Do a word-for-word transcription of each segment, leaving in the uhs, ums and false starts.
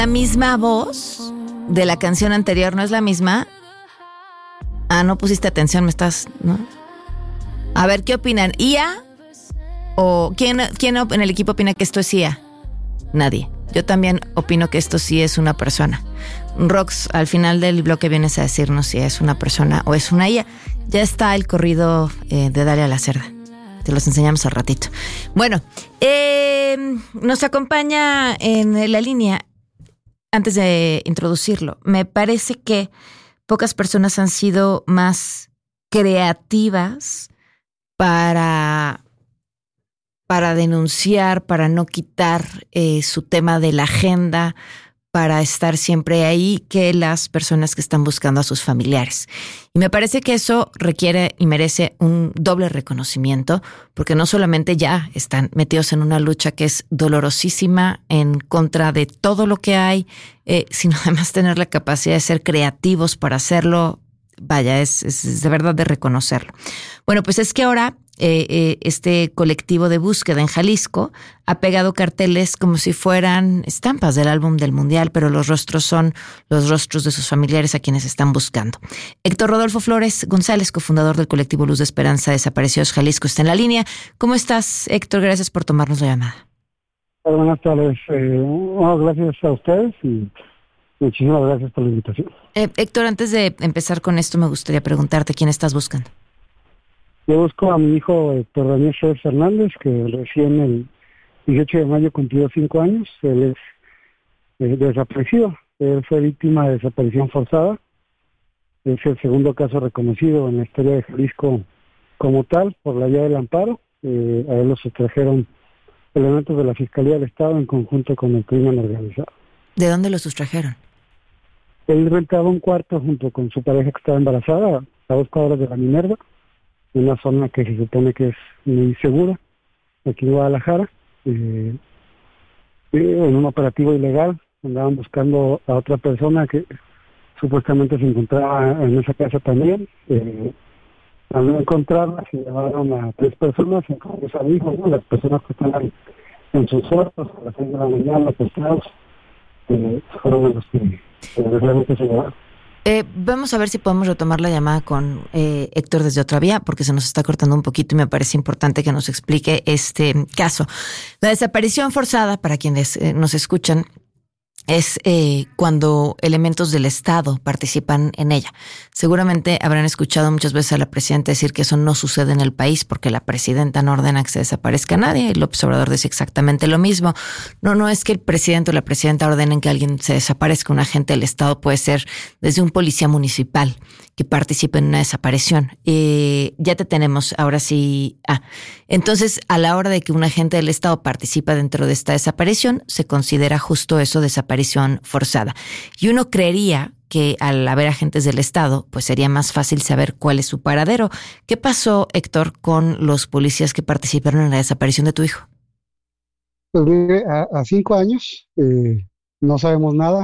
La misma voz de la canción anterior, ¿no es la misma? Ah, no pusiste atención, me estás, ¿no? A ver, ¿qué opinan? ¿I A? ¿O quién, quién en el equipo opina que esto es I A? Nadie. Yo también opino que esto sí es una persona. Rox, al final del bloque vienes a decirnos si es una persona o es una I A. Ya está el corrido eh, de Dalia Lacerda. Te los enseñamos al ratito. Bueno, eh, nos acompaña en la línea, antes de introducirlo, me parece que pocas personas han sido más creativas para, para denunciar, para no quitar eh, su tema de la agenda, para estar siempre ahí, que las personas que están buscando a sus familiares. Y me parece que eso requiere y merece un doble reconocimiento, porque no solamente ya están metidos en una lucha que es dolorosísima en contra de todo lo que hay, eh, sino además tener la capacidad de ser creativos para hacerlo. Vaya, es, es de verdad de reconocerlo. Bueno, pues es que ahora eh, eh, este colectivo de búsqueda en Jalisco ha pegado carteles como si fueran estampas del álbum del Mundial, pero los rostros son los rostros de sus familiares a quienes están buscando. Héctor Rodolfo Flores González, cofundador del colectivo Luz de Esperanza Desaparecidos Jalisco, está en la línea. ¿Cómo estás, Héctor? Gracias por tomarnos la llamada. Buenas tardes. Eh, bueno, gracias a ustedes y muchísimas gracias por la invitación. Eh, Héctor, antes de empezar con esto, me gustaría preguntarte quién estás buscando. Yo busco a mi hijo Héctor Daniel Flores Hernández, que recién el dieciocho de mayo cumplió cinco años. Él es eh, desaparecido. Él fue víctima de desaparición forzada. Es el segundo caso reconocido en la historia de Jalisco como tal, por la vía del amparo. Eh, a él lo sustrajeron elementos de la Fiscalía del Estado en conjunto con el crimen organizado. ¿De dónde lo sustrajeron? Él rentaba un cuarto junto con su pareja que estaba embarazada a dos cuadras de la Minerva, en una zona que se supone que es muy segura, aquí en Guadalajara. Eh, en un operativo ilegal andaban buscando a otra persona que supuestamente se encontraba en esa casa también. Eh, al no encontrarla, se llevaron a tres personas, incluso a mi hijo, ¿no? Las personas que están ahí en sus cuartos a las seis de la mañana, postrados, eh, fueron los que eh, realmente se llevaron. Eh, vamos a ver si podemos retomar la llamada con eh, Héctor desde otra vía, porque se nos está cortando un poquito y me parece importante que nos explique este caso. La desaparición forzada, para quienes eh, nos escuchan, es eh, cuando elementos del Estado participan en ella. Seguramente habrán escuchado muchas veces a la presidenta decir que eso no sucede en el país porque la presidenta no ordena que se desaparezca a nadie. López Obrador dice exactamente lo mismo. No, no es que el presidente o la presidenta ordenen que alguien se desaparezca. Un agente del Estado puede ser desde un policía municipal que participe en una desaparición. Eh, ya te tenemos, ahora sí. Ah, entonces, a la hora de que un agente del Estado participa dentro de esta desaparición, se considera justo eso, desaparición forzada. Y uno creería que al haber agentes del Estado, pues sería más fácil saber cuál es su paradero. ¿Qué pasó, Héctor, con los policías que participaron en la desaparición de tu hijo? Pues mire, a, a cinco años eh, no sabemos nada.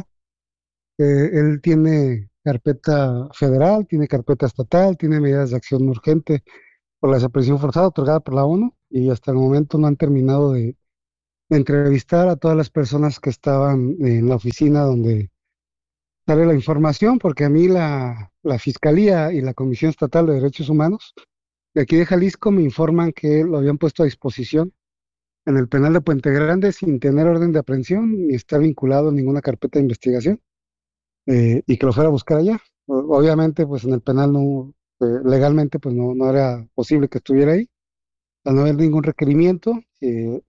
Eh, él tiene carpeta federal, tiene carpeta estatal, tiene medidas de acción urgente por la desaparición forzada otorgada por la ONU y hasta el momento no han terminado de, de entrevistar a todas las personas que estaban en la oficina donde sale la información, porque a mí la, la Fiscalía y la Comisión Estatal de Derechos Humanos de aquí de Jalisco me informan que lo habían puesto a disposición en el penal de Puente Grande sin tener orden de aprehensión ni estar vinculado a ninguna carpeta de investigación. Eh, y que lo fuera a buscar allá. Obviamente, pues en el penal no, eh, legalmente, pues no, no era posible que estuviera ahí, al no haber ningún requerimiento, eh,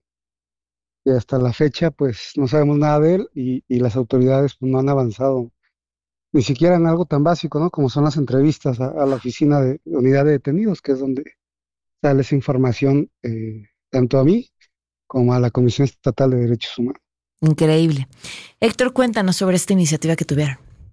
y hasta la fecha, pues no sabemos nada de él y, y las autoridades pues, no han avanzado ni siquiera en algo tan básico, ¿no? Como son las entrevistas a, a la oficina de, de unidad de detenidos, que es donde sale esa información eh, tanto a mí como a la Comisión Estatal de Derechos Humanos. Increíble. Héctor, cuéntanos sobre esta iniciativa que tuvieron.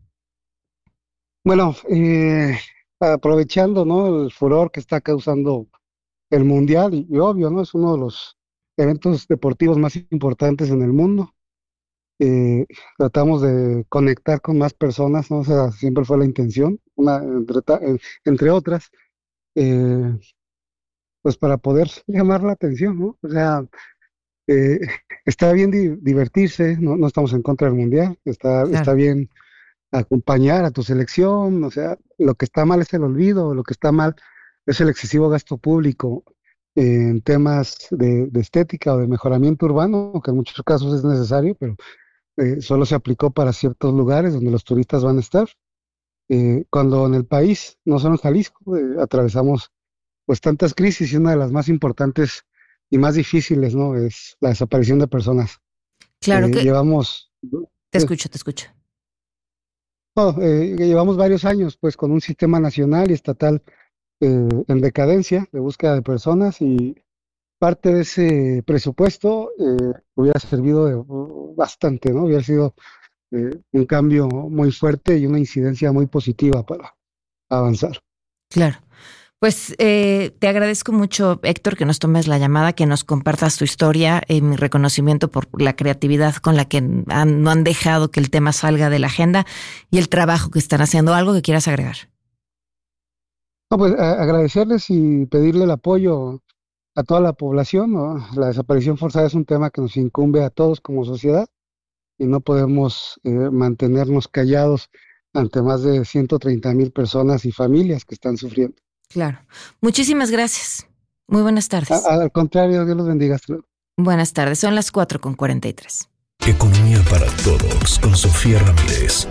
Bueno, eh, aprovechando, ¿no?, el furor que está causando el Mundial, y, y obvio, ¿no?, es uno de los eventos deportivos más importantes en el mundo. Eh, tratamos de conectar con más personas, ¿no? O sea, siempre fue la intención, una, entre, entre otras, eh, pues para poder llamar la atención, ¿no? O sea, Eh, Está bien di- divertirse, no, no estamos en contra del mundial, está, Claro, está bien acompañar a tu selección, o sea, lo que está mal es el olvido, lo que está mal es el excesivo gasto público en temas de, de estética o de mejoramiento urbano, que en muchos casos es necesario, pero eh, solo se aplicó para ciertos lugares donde los turistas van a estar. Eh, cuando en el país, no solo en Jalisco, eh, atravesamos pues tantas crisis y una de las más importantes y más difíciles, ¿no? Es la desaparición de personas. claro Eh, que llevamos, te eh, escucho, te escucho. no, eh, llevamos varios años pues con un sistema nacional y estatal eh, en decadencia de búsqueda de personas y parte de ese presupuesto eh, hubiera servido de, uh, bastante, ¿no? Hubiera sido eh, un cambio muy fuerte y una incidencia muy positiva para avanzar. Claro. Pues eh, te agradezco mucho, Héctor, que nos tomes la llamada, que nos compartas tu historia, eh, mi reconocimiento por la creatividad con la que han, no han dejado que el tema salga de la agenda y el trabajo que están haciendo. ¿Algo que quieras agregar? No, pues a- agradecerles y pedirle el apoyo a toda la población, ¿no? La desaparición forzada es un tema que nos incumbe a todos como sociedad y no podemos eh, mantenernos callados ante más de ciento treinta mil personas y familias que están sufriendo. Claro. Muchísimas gracias. Muy buenas A- tardes. a- al contrario, Dios los bendiga. Hasta luego. Buenas tardes. Son las cuatro con cuarenta y tres. Economía para todos con Sofía Ramírez.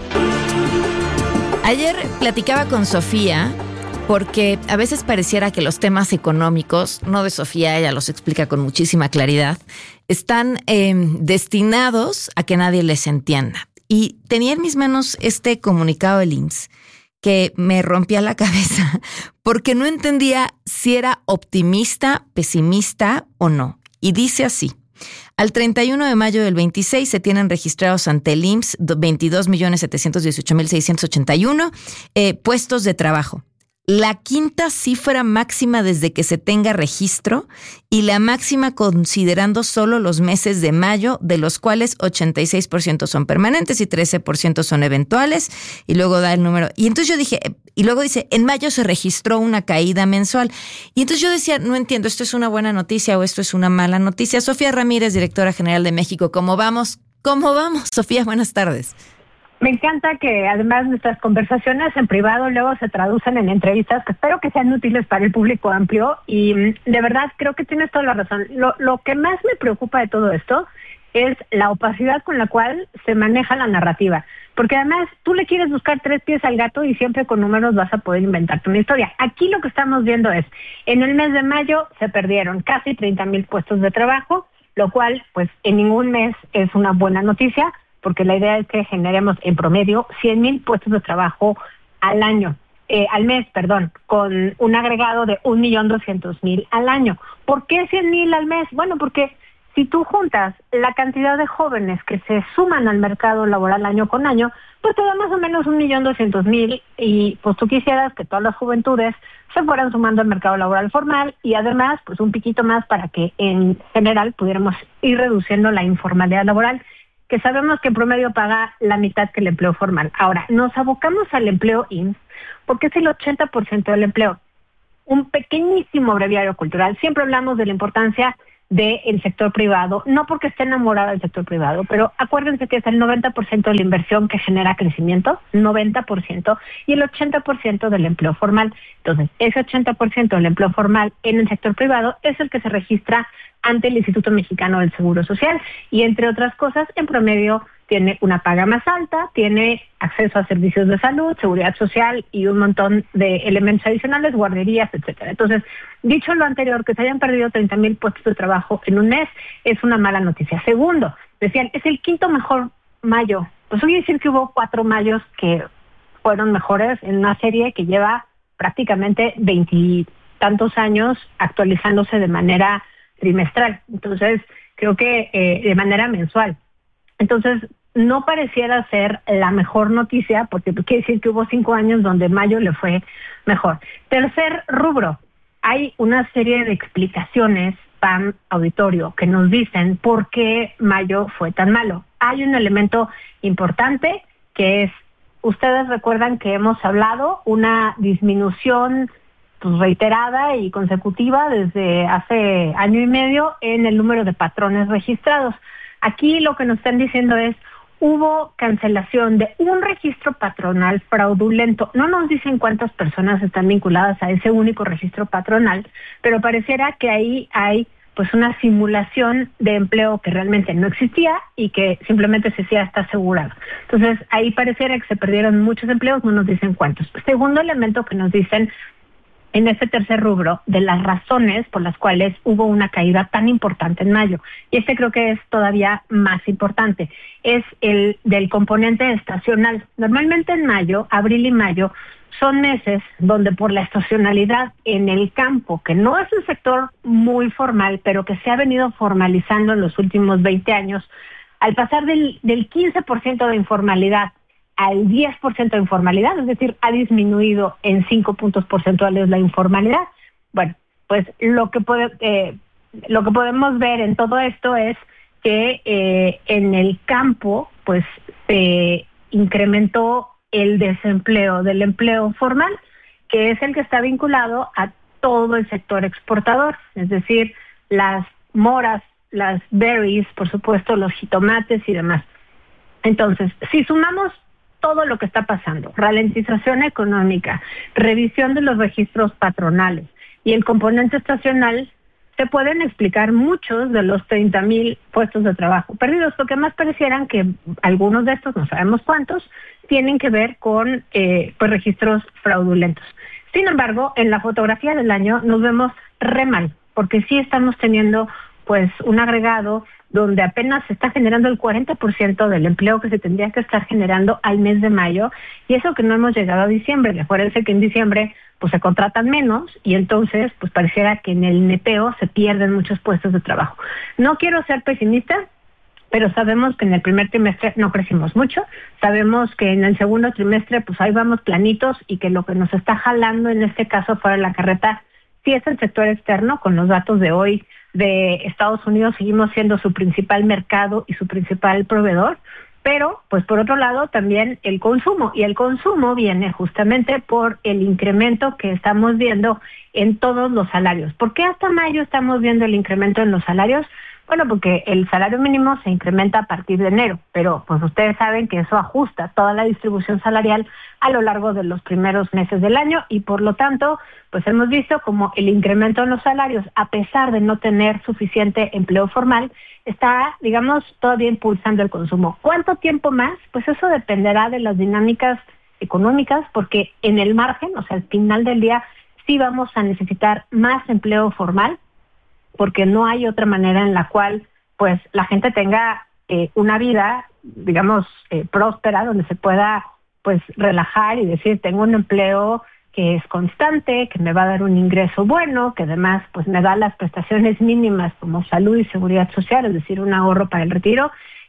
Ayer platicaba con Sofía porque a veces pareciera que los temas económicos, no de Sofía, ella los explica con muchísima claridad, están eh, destinados a que nadie les entienda. Y tenía en mis manos este comunicado del I M S S que me rompía la cabeza porque no entendía si era optimista, pesimista o no. Y dice así: al treinta y uno de mayo del veintiséis se tienen registrados ante el I M S S veintidós millones setecientos dieciocho mil seiscientos ochenta y uno eh, puestos de trabajo. La quinta cifra máxima desde que se tenga registro y la máxima considerando solo los meses de mayo, de los cuales ochenta y seis por ciento son permanentes y trece por ciento son eventuales, y luego da el número. Y entonces yo dije, y luego dice, en mayo se registró una caída mensual. Y entonces yo decía, no entiendo, ¿esto es una buena noticia o esto es una mala noticia? Sofía Ramírez, directora general de México, ¿cómo vamos? ¿Cómo vamos? Sofía, buenas tardes. Me encanta que además nuestras conversaciones en privado luego se traducen en entrevistas que espero que sean útiles para el público amplio y de verdad creo que tienes toda la razón. Lo, lo que más me preocupa de todo esto es la opacidad con la cual se maneja la narrativa, porque además tú le quieres buscar tres pies al gato y siempre con números vas a poder inventarte una historia. Aquí lo que estamos viendo es, en el mes de mayo se perdieron casi treinta mil puestos de trabajo, lo cual pues en ningún mes es una buena noticia, porque la idea es que generemos en promedio cien mil puestos de trabajo al año, eh, al mes, perdón, con un agregado de un millón doscientos mil al año. ¿Por qué cien mil al mes? Bueno, porque si tú juntas la cantidad de jóvenes que se suman al mercado laboral año con año, pues te da más o menos un millón doscientos mil y pues tú quisieras que todas las juventudes se fueran sumando al mercado laboral formal y además pues un piquito más para que en general pudiéramos ir reduciendo la informalidad laboral, que sabemos que en promedio paga la mitad que el empleo formal. Ahora, nos abocamos al empleo I M S S porque es el ochenta por ciento del empleo. Un pequeñísimo breviario cultural. Siempre hablamos de la importancia del sector privado, no porque esté enamorada del sector privado, pero acuérdense que es el noventa por ciento de la inversión que genera crecimiento, noventa por ciento, y el ochenta por ciento del empleo formal. Entonces, ese ochenta por ciento del empleo formal en el sector privado es el que se registra ante el Instituto Mexicano del Seguro Social y, entre otras cosas, en promedio tiene una paga más alta, tiene acceso a servicios de salud, seguridad social y un montón de elementos adicionales, guarderías, etcétera. Entonces, dicho lo anterior, que se hayan perdido treinta mil puestos de trabajo en un mes es una mala noticia. Segundo, decían, es el quinto mejor mayo. Pues voy a decir que hubo cuatro mayos que fueron mejores en una serie que lleva prácticamente veintitantos años actualizándose de manera trimestral. Entonces, creo que eh, de manera mensual. Entonces, no pareciera ser la mejor noticia, porque quiere decir que hubo cinco años donde mayo le fue mejor. Tercer rubro, hay una serie de explicaciones, P A M, auditorio, que nos dicen por qué mayo fue tan malo. Hay un elemento importante que es, ustedes recuerdan que hemos hablado, una disminución pues, reiterada y consecutiva desde hace año y medio en el número de patrones registrados. Aquí lo que nos están diciendo es, hubo cancelación de un registro patronal fraudulento. No nos dicen cuántas personas están vinculadas a ese único registro patronal, pero pareciera que ahí hay pues una simulación de empleo que realmente no existía y que simplemente se decía está asegurado. Entonces, ahí pareciera que se perdieron muchos empleos, no nos dicen cuántos. Segundo elemento que nos dicen en este tercer rubro de las razones por las cuales hubo una caída tan importante en mayo. Y este creo que es todavía más importante. Es el del componente estacional. Normalmente en mayo, abril y mayo, son meses donde por la estacionalidad en el campo, que no es un sector muy formal, pero que se ha venido formalizando en los últimos veinte años, al pasar del, del quince por ciento de informalidad al diez por ciento de informalidad, es decir, ha disminuido en cinco puntos porcentuales la informalidad. Bueno, pues lo que, puede, eh, lo que podemos ver en todo esto es que eh, en el campo pues se incrementó el desempleo del empleo formal, que es el que está vinculado a todo el sector exportador, es decir, las moras, las berries, por supuesto, los jitomates y demás. Entonces, si sumamos todo lo que está pasando, ralentización económica, revisión de los registros patronales y el componente estacional, se pueden explicar muchos de los treinta mil puestos de trabajo perdidos, porque más parecieran que algunos de estos, no sabemos cuántos, tienen que ver con eh, pues registros fraudulentos. Sin embargo, en la fotografía del año nos vemos re mal, porque sí estamos teniendo pues un agregado donde apenas se está generando el cuarenta por ciento del empleo que se tendría que estar generando al mes de mayo, y eso que no hemos llegado a diciembre. Acuérdense que en diciembre pues se contratan menos y entonces pues pareciera que en el neteo se pierden muchos puestos de trabajo. No quiero ser pesimista, pero sabemos que en el primer trimestre no crecimos mucho, sabemos que en el segundo trimestre pues ahí vamos planitos y que lo que nos está jalando en este caso fuera la carreta sí es el sector externo. Con los datos de hoy de Estados Unidos seguimos siendo su principal mercado y su principal proveedor, pero pues por otro lado también el consumo, y el consumo viene justamente por el incremento que estamos viendo en todos los salarios. ¿Por qué hasta mayo estamos viendo el incremento en los salarios? Bueno, porque el salario mínimo se incrementa a partir de enero, pero pues ustedes saben que eso ajusta toda la distribución salarial a lo largo de los primeros meses del año, y por lo tanto, pues hemos visto como el incremento en los salarios, a pesar de no tener suficiente empleo formal, está, digamos, todavía impulsando el consumo. ¿Cuánto tiempo más? Pues eso dependerá de las dinámicas económicas, porque en el margen, o sea, al final del día, sí vamos a necesitar más empleo formal, porque no hay otra manera en la cual pues la gente tenga eh, una vida, digamos, eh, próspera, donde se pueda pues relajar y decir, tengo un empleo que es constante, que me va a dar un ingreso bueno, que además pues me da las prestaciones mínimas como salud y seguridad social, es decir, un ahorro para el retiro.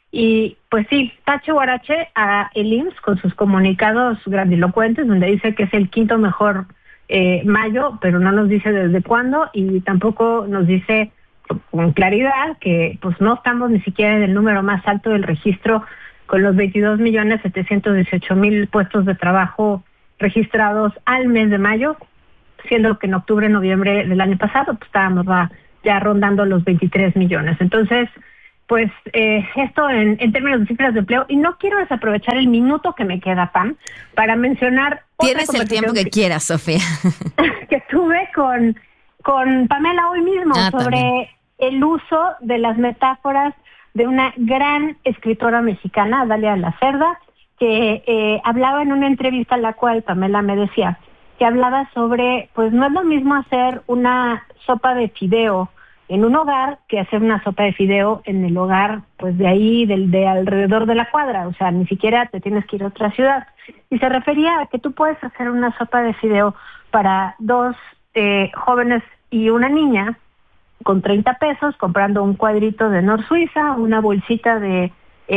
Y pues sí, tache guarache a el I M S S con sus comunicados grandilocuentes, donde dice que es el quinto mejor Eh, mayo, pero no nos dice desde cuándo, y tampoco nos dice con claridad que pues no estamos ni siquiera en el número más alto del registro, con los veintidós millones setecientos dieciocho mil puestos de trabajo registrados al mes de mayo, siendo que en octubre, noviembre del año pasado pues estábamos ya, ya rondando los veintitrés millones. Entonces, pues eh, esto en, en términos de cifras de empleo, y no quiero desaprovechar el minuto que me queda, Pam, para mencionar... Tienes el tiempo que, que quieras, Sofía. Que tuve con, con Pamela hoy mismo, ah, sobre también el uso de las metáforas de una gran escritora mexicana, Dalia La Cerda, que eh, hablaba en una entrevista en la cual Pamela me decía que hablaba sobre, pues no es lo mismo hacer una sopa de fideo en un hogar que hacer una sopa de fideo en el hogar, pues de ahí, del de alrededor de la cuadra, o sea, ni siquiera te tienes que ir a otra ciudad. Y se refería a que tú puedes hacer una sopa de fideo para dos eh, jóvenes y una niña con treinta pesos, comprando un cuadrito de Nor Suiza, una bolsita de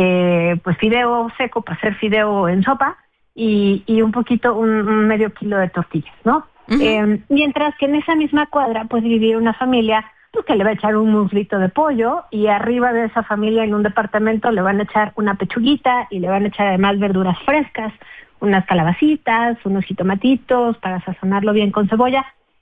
eh, pues fideo seco para hacer fideo en sopa, y, y un poquito, un, un medio kilo de tortillas, ¿no? Uh-huh. Eh, mientras que en esa misma cuadra puede vivir una familia pues que le va a echar un muslito de pollo, y arriba de esa familia en un departamento le van a echar una pechuguita y le van a echar además verduras frescas, unas calabacitas, unos jitomatitos para sazonarlo bien con cebolla,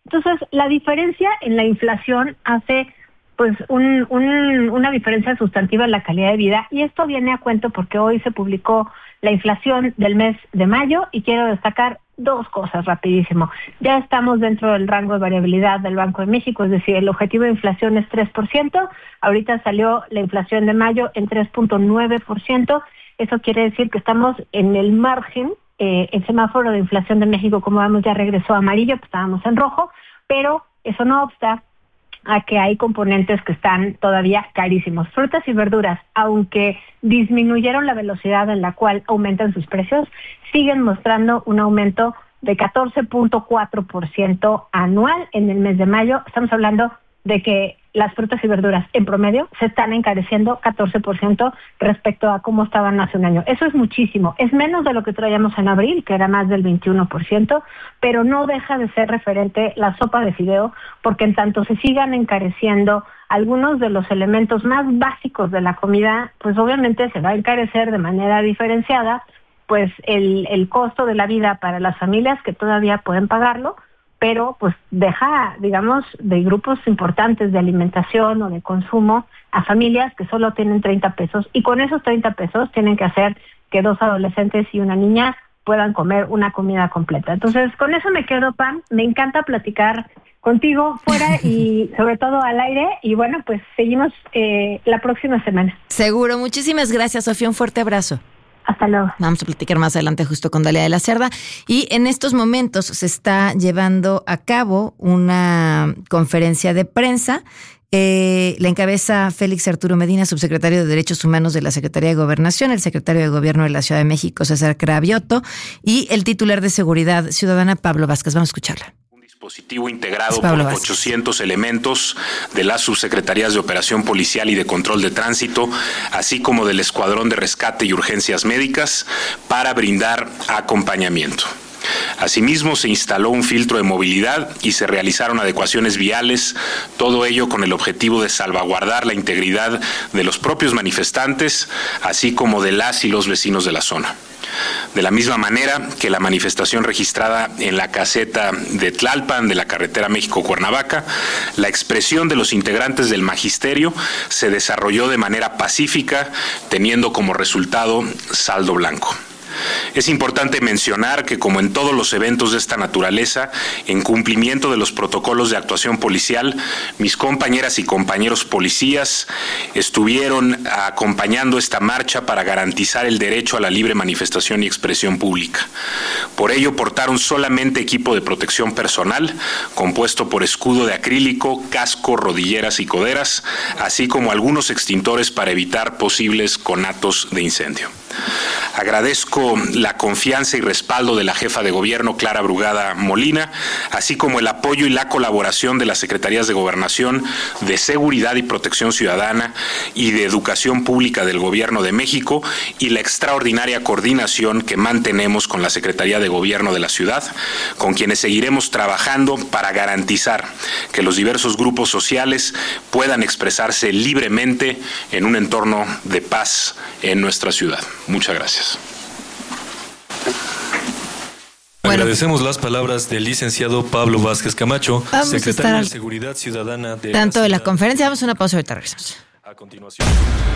Entonces, la diferencia en la inflación hace pues un, un, una diferencia sustantiva en la calidad de vida, y esto viene a cuento porque hoy se publicó la inflación del mes de mayo y quiero destacar dos cosas rapidísimo. Ya estamos dentro del rango de variabilidad del Banco de México, es decir, el objetivo de inflación es tres por ciento, ahorita salió la inflación de mayo en tres punto nueve por ciento, eso quiere decir que estamos en el margen, eh, el semáforo de inflación de México, como vemos, ya regresó a amarillo, pues estábamos en rojo, pero eso no obsta a que hay componentes que están todavía carísimos. Frutas y verduras, aunque disminuyeron la velocidad en la cual aumentan sus precios, siguen mostrando un aumento de catorce punto cuatro por ciento anual en el mes de mayo. Estamos hablando de que las frutas y verduras en promedio se están encareciendo catorce por ciento respecto a cómo estaban hace un año. Eso es muchísimo. Es menos de lo que traíamos en abril, que era más del veintiuno por ciento, pero no deja de ser referente la sopa de fideo, porque en tanto se sigan encareciendo algunos de los elementos más básicos de la comida, pues obviamente se va a encarecer de manera diferenciada pues el, el costo de la vida para las familias que todavía pueden pagarlo, pero pues deja, digamos, de grupos importantes de alimentación o de consumo a familias que solo tienen treinta pesos, y con esos treinta pesos tienen que hacer que dos adolescentes y una niña puedan comer una comida completa. Entonces, con eso me quedo, Pam. Me encanta platicar contigo fuera y sobre todo al aire, y bueno, pues seguimos eh, la próxima semana. Seguro. Muchísimas gracias, Sofía. Un fuerte abrazo. Hasta luego. Vamos a platicar más adelante justo con Dalia de la Cerda. Y en estos momentos se está llevando a cabo una conferencia de prensa. Eh, la encabeza Félix Arturo Medina, subsecretario de Derechos Humanos de la Secretaría de Gobernación, el secretario de Gobierno de la Ciudad de México, César Cravioto, y el titular de Seguridad Ciudadana, Pablo Vázquez. Vamos a escucharla. Dispositivo integrado por ochocientos elementos de las subsecretarías de Operación Policial y de Control de Tránsito, así como del Escuadrón de Rescate y Urgencias Médicas, para brindar acompañamiento. Asimismo, se instaló un filtro de movilidad y se realizaron adecuaciones viales, todo ello con el objetivo de salvaguardar la integridad de los propios manifestantes, así como de las y los vecinos de la zona. De la misma manera que la manifestación registrada en la caseta de Tlalpan de la carretera México-Cuernavaca, la expresión de los integrantes del magisterio se desarrolló de manera pacífica, teniendo como resultado saldo blanco. Es importante mencionar que, como en todos los eventos de esta naturaleza, en cumplimiento de los protocolos de actuación policial, mis compañeras y compañeros policías estuvieron acompañando esta marcha para garantizar el derecho a la libre manifestación y expresión pública. Por ello, portaron solamente equipo de protección personal, compuesto por escudo de acrílico, casco, rodilleras y coderas, así como algunos extintores para evitar posibles conatos de incendio. Agradezco la confianza y respaldo de la jefa de gobierno, Clara Brugada Molina, así como el apoyo y la colaboración de las Secretarías de Gobernación, de Seguridad y Protección Ciudadana y de Educación Pública del Gobierno de México, y la extraordinaria coordinación que mantenemos con la Secretaría de Gobierno de la ciudad, con quienes seguiremos trabajando para garantizar que los diversos grupos sociales puedan expresarse libremente en un entorno de paz en nuestra ciudad. Muchas gracias. Bueno, agradecemos las palabras del licenciado Pablo Vázquez Camacho, vamos secretario de Seguridad Ciudadana de tanto la de la conferencia. Vamos a una pausa, ahorita regresamos. A continuación.